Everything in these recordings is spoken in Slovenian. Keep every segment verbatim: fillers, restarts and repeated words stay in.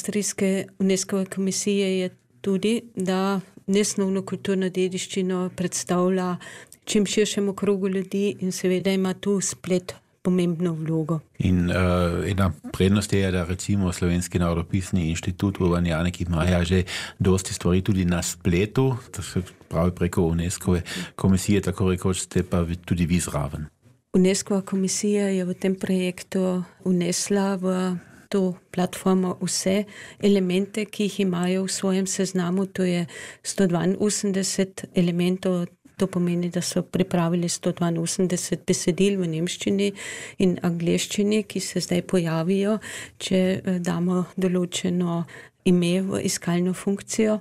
avstrijske UNESCO komisije je tudi, da nesnovno kulturno dediščino predstavlja čim širšemu krogu ljudi in seveda ima tu splet pomembno vlogo. In uh, ena prednost je, da recimo Slovenski narodopisni inštitut Urban Janek ima že dosti stvari tudi na spletu, to se pravi preko UNESCO komisije, tako rekoč ste pa tudi vi zraven. UNESCO komisija je v tem projektu unesla v to platformo vse elemente, ki jih imajo v svojem seznamu, to je sto dvainosemdeset elementov. To pomeni, da so pripravili sto dvainosemdeset besedil v nemščini in angleščini, ki se zdaj pojavijo, če damo določeno ime v iskalno funkcijo.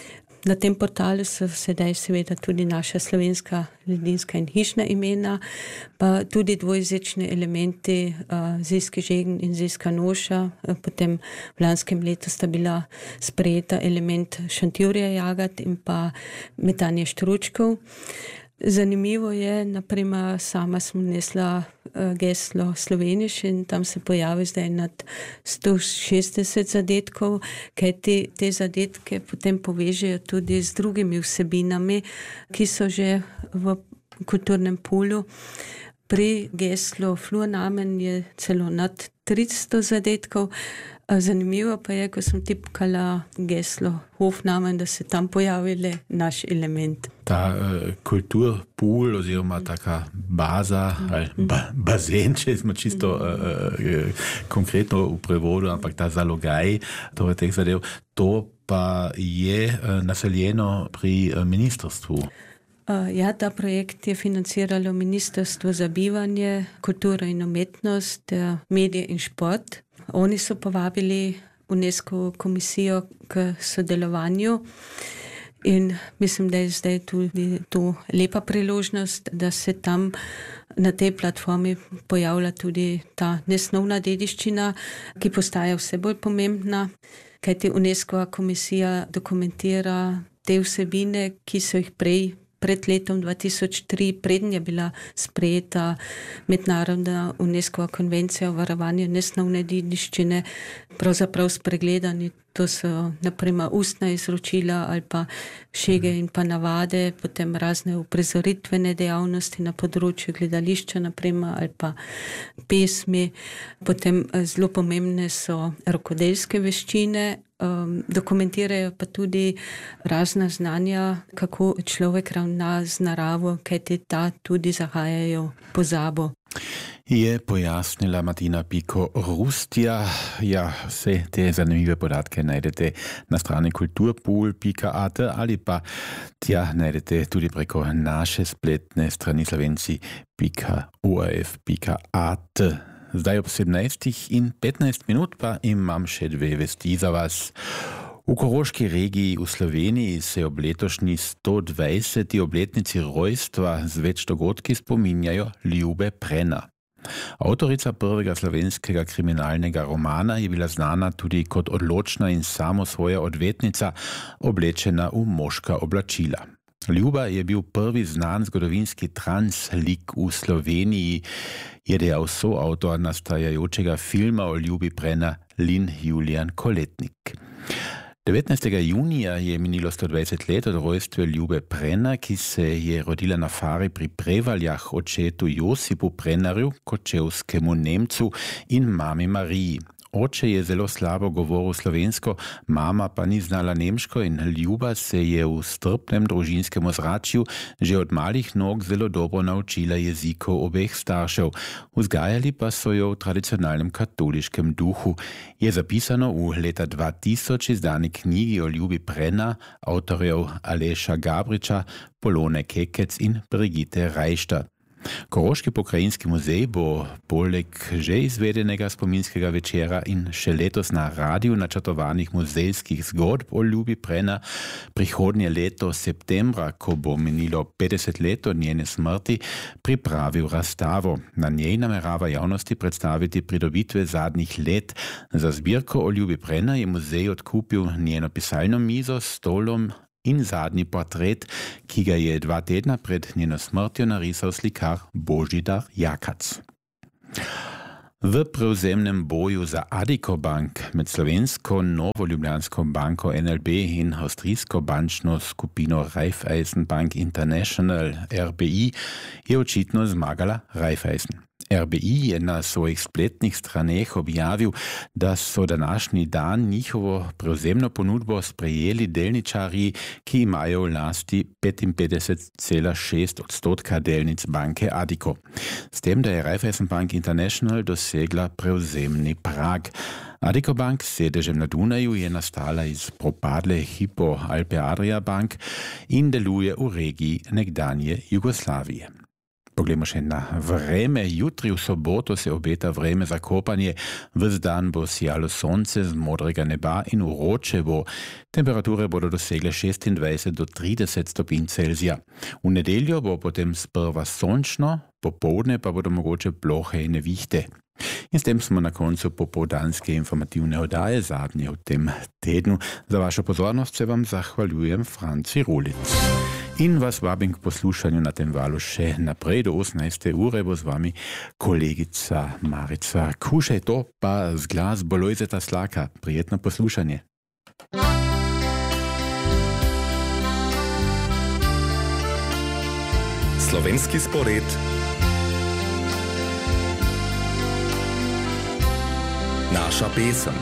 Na tem portalu so sedaj seveda tudi naša slovenska ledinska in hišna imena, pa tudi dvojezični elementi uh, Zijski žegen in Zijska noša. Potem v lanskem letu sta bila sprejeta element Šantjurja jagat in pa metanje štručkov. Zanimivo je, naprimer, sama sem nesla uh, geslo Sloveniš in tam se pojavi zdaj nad sto šestdeset zadetkov, kaj te, te zadetke potem povežejo tudi z drugimi vsebinami, ki so že v kulturnem pulu. Pri geslu Flurnamen je celo nad tristo zadetkov. Zanimivo pa je, ko sem tipkala geslo Hofnamen, da se tam pojavile naš element. Ta uh, kulturpool oziroma taka baza, mm. ali ba, bazen, če smo čisto uh, uh, konkretno v prevodu, ampak ta zalogaj, torej teh zadev, to pa je uh, naseljeno pri uh, ministrstvu. Uh, ja, ta projekt je financiralo Ministrstvo za bivanje, kulturo in umetnost, uh, medije in šport. Oni so povabili UNESCO komisijo k sodelovanju in mislim, da je zdaj tudi to lepa priložnost, da se tam na tej platformi pojavlja tudi ta nesnovna dediščina, ki postaja vse bolj pomembna, kajti UNESCO komisija dokumentira te vsebine, ki so jih prej pred letom dva tisoč tri, preden je bila sprejeta mednarodna UNESCO konvencija o varovanju nesnovne dediščine, pravzaprav spregledani. To so naprimer ustna izročila ali pa šege in pa navade, potem razne uprizoritvene dejavnosti na področju gledališča naprimer ali pa pesmi. Potem zelo pomembne so rokodelske veščine, um, dokumentirajo pa tudi razna znanja, kako človek ravna z naravo, kajti ta tudi zahajajo pozabo. Je pojasnila Martina Piko Rustja. Ja, vse te zanimive podatke najdete na strani kulturpool pika at ali pa tja najdete tudi preko naše spletne strani slovenci pika u a f pika at. Zdaj ob sedemnajstih in petnajst minut pa imam še dve vesti za vas. V Koroški regiji v Sloveniji se ob letošnji sto dvajseti obletnici rojstva z več dogodki spominjajo Ljube Prena. Avtorica prvega slovenskega kriminalnega romana je bila znana tudi kot odločna in samosvoja odvetnica, oblečena v moška oblačila. Ljuba je bil prvi znan zgodovinski translik v Sloveniji, je dejal soavtor nastajajočega filma o Ljubi Prena Lin Julijan Koletnik. devetnajstega junija je minilo sto dvajset let od rojstva Ljube Prena, ki se je rodila na Fari pri Prevaljah očetu Josipu Prenarju, kočevskemu Nemcu in mami Mariji. Oče je zelo slabo govoril slovensko, mama pa ni znala nemško in Ljuba se je v strpnem družinskem ozračju že od malih nog zelo dobro naučila jezikov obeh staršev. Vzgajali pa so jo v tradicionalnem katoliškem duhu. Je zapisano v leta dva tisoč izdani knjigi o Ljubi Prena, avtorjev Aleša Gabriča, Polone Kekec in Brigitte Reišta. Koroški pokrajinski muzej bo poleg že izvedenega spominskega večera in še letos na radiju načrtovanih muzejskih zgodb o Ljubi Prena prihodnje leto septembra, ko bo minilo petdeset let od njene smrti, pripravil razstavo. Na njej namerava javnosti predstaviti pridobitve zadnjih let. Za zbirko o Ljubi Prena je muzej odkupil njeno pisalno mizo s stolom in zadnji portret, ki ga je dva tedna pred njeno smrtjo narisal slikar Božidar Jakac. W prevzemnem boju za Addiko Bank med slovensko Novo Ljubljansko banko N L B in avstrijsko bančno skupino Raiffeisen Bank International R B I je očitno zmagala Raiffeisen. R B I je na svojih spletnih straneh objavil, da so današnji dan njihovo prevzemno ponudbo sprejeli delničarji, ki imajo v lasti petinpetdeset cela šest odstotka delnic banke Addiko. S tem, da je Raiffeisen Bank International dosegla prevzemni prag. Addiko Bank s sedežem na Dunaju je nastala iz propadle Hypo Alpe Adria Bank in deluje v regiji nekdanje Jugoslavije. Poglejmo še na vreme. Jutri v soboto se obeta vreme za kopanje. Ves dan bo sijalo sonce z modrega neba in vroče bo. Temperature bodo dosegle šestindvajset do trideset stopinj Celzija. V nedeljo bo potem sprva sončno, popoldne pa bodo mogoče plohe in nevihte. In s tem smo na koncu popoldanske informativne oddaje, zadnje v tem tednu. Za vašo pozornost se vam zahvaljujem, Franci Rulic. In vas vabim k poslušanju na tem valu še naprej. Do osemnajste ure bo z vami kolegica Marica Kušej, to pa z glasbo Lojzeta Slaka. Prijetno poslušanje. Slovenski spored. Naša pesem.